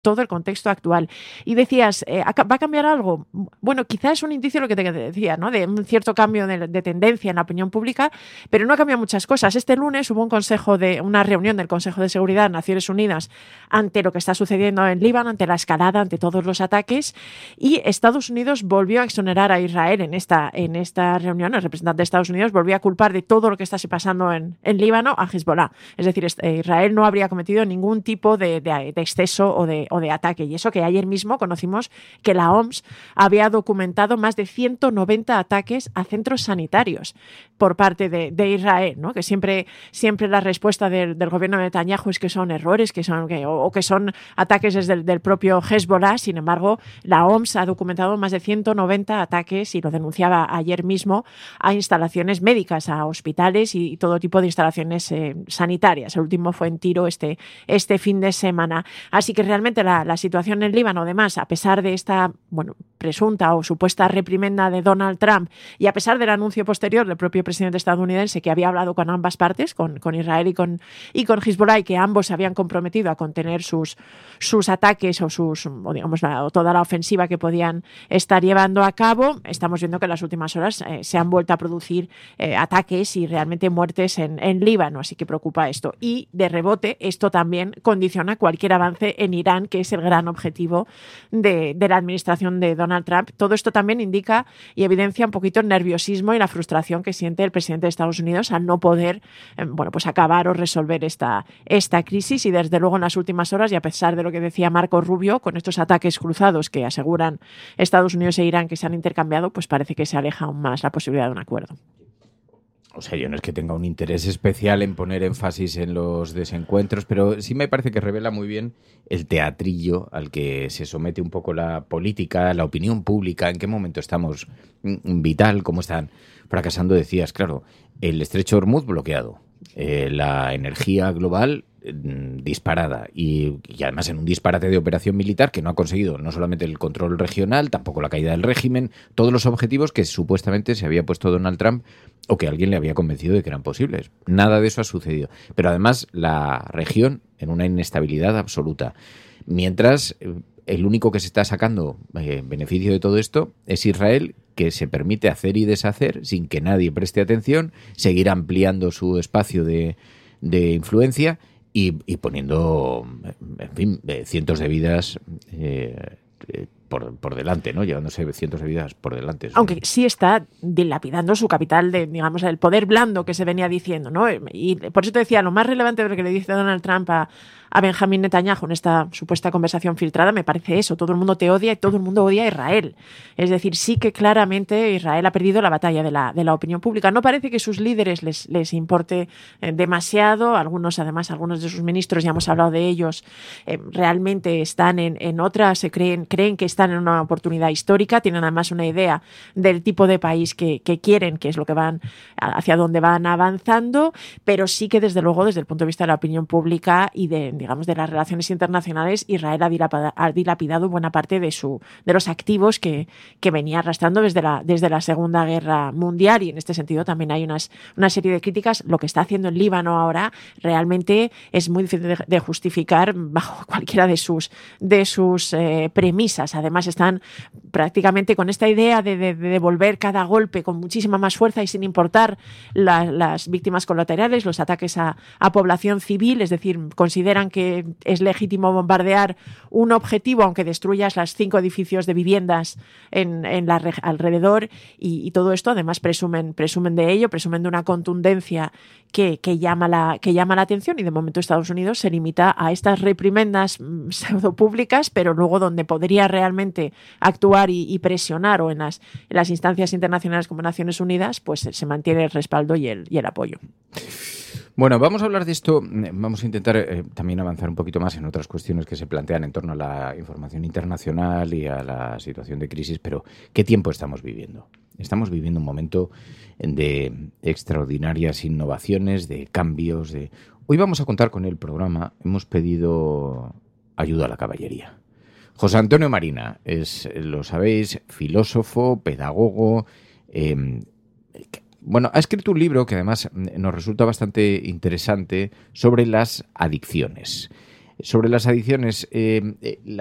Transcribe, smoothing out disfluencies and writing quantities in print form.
todo el contexto actual. Y decías, ¿va a cambiar algo? Bueno, quizás es un indicio de lo que te decía, ¿no? De un cierto cambio de tendencia en la opinión pública, pero no ha cambiado muchas cosas. Este lunes hubo una reunión del Consejo de Seguridad de Naciones Unidas ante lo que está sucediendo en Líbano, ante la escalada, ante todos los ataques, y Estados Unidos volvió a exonerar a Israel en esta reunión. El representante de Estados Unidos volvió a culpar de todo lo que está pasando en Líbano a Hezbollah. Es decir, Israel no habría cometido ningún tipo de exceso o de ataque. Y eso que ayer mismo conocimos que la OMS había documentado más de 190 ataques a centros sanitarios por parte de Israel, ¿no? Que siempre la respuesta del gobierno de Netanyahu es que son errores, que son ataques desde el propio Hezbollah. Sin embargo, la OMS ha documentado más de 190 ataques, y lo denunciaba ayer mismo, a instalaciones médicas, a hospitales y todo tipo de instalaciones sanitarias. El último fue en Tiro este fin de semana. Así que realmente la situación en Líbano, además, a pesar de esta presunta o supuesta reprimenda de Donald Trump, y a pesar del anuncio posterior del propio presidente estadounidense, que había hablado con ambas partes, con Israel y con Hezbollah, y que ambos se habían comprometido a contener sus ataques o toda la ofensiva que podían estar llevando a cabo, estamos viendo que en las últimas horas se han vuelto a producir ataques y realmente muertes en Líbano. Así que preocupa esto. Y de rebote, esto también condiciona cualquier avance en Irán, que es el gran objetivo de la administración de Donald Trump. Todo esto también indica y evidencia un poquito el nerviosismo y la frustración que siente el presidente de Estados Unidos al no poder acabar o resolver esta crisis. Y desde luego en las últimas horas, y a pesar de lo que decía Marco Rubio, con estos ataques cruzados que aseguran Estados Unidos e Irán que se han intercambiado, pues parece que se aleja aún más la posibilidad de un acuerdo. O sea, yo no es que tenga un interés especial en poner énfasis en los desencuentros, pero sí me parece que revela muy bien el teatrillo al que se somete un poco la política, la opinión pública, en qué momento estamos vital, cómo están fracasando. Decías, claro, el estrecho de Hormuz bloqueado, la energía global disparada y además en un disparate de operación militar que no ha conseguido no solamente el control regional, tampoco la caída del régimen, todos los objetivos que supuestamente se había puesto Donald Trump o que alguien le había convencido de que eran posibles. Nada de eso ha sucedido. Pero además la región en una inestabilidad absoluta. Mientras el único que se está sacando beneficio de todo esto es Israel, que se permite hacer y deshacer sin que nadie preste atención, seguir ampliando su espacio de influencia y poniendo, en fin, cientos de vidas por delante, ¿no? Llevándose cientos de vidas por delante. Aunque sí está dilapidando su capital digamos, el poder blando que se venía diciendo, ¿no? Y por eso te decía, lo más relevante de lo que le dice Donald Trump a Benjamín Netanyahu en esta supuesta conversación filtrada, me parece eso: todo el mundo te odia y todo el mundo odia a Israel. Es decir, sí que claramente Israel ha perdido la batalla de la opinión pública. No parece que sus líderes les importe demasiado. Algunos de sus ministros, ya hemos hablado de ellos, realmente están en otras, creen que están en una oportunidad histórica, tienen además una idea del tipo de país que quieren, que es lo que hacia dónde van avanzando, pero sí que desde luego, desde el punto de vista de la opinión pública y de las relaciones internacionales, Israel ha dilapidado buena parte de los activos que venía arrastrando desde la Segunda Guerra Mundial, y en este sentido también hay una serie de críticas. Lo que está haciendo en Líbano ahora realmente es muy difícil de justificar bajo cualquiera de sus premisas. Además están prácticamente con esta idea de devolver cada golpe con muchísima más fuerza y sin importar las víctimas colaterales, los ataques a población civil. Es decir, consideran que es legítimo bombardear un objetivo aunque destruyas los 5 edificios de viviendas alrededor, y todo esto además presumen de ello, presumen de una contundencia que llama la atención, y de momento Estados Unidos se limita a estas reprimendas pseudopúblicas, pero luego donde podría realmente actuar y presionar, o en las instancias internacionales como Naciones Unidas, pues se mantiene el respaldo y el apoyo. Bueno, vamos a hablar de esto, vamos a intentar también avanzar un poquito más en otras cuestiones que se plantean en torno a la información internacional y a la situación de crisis, pero ¿qué tiempo estamos viviendo? Estamos viviendo un momento de extraordinarias innovaciones, de cambios. Hoy vamos a contar con el programa, hemos pedido ayuda a la caballería. José Antonio Marina es, lo sabéis, filósofo, pedagogo. Ha escrito un libro que además nos resulta bastante interesante sobre las adicciones. Sobre las adicciones,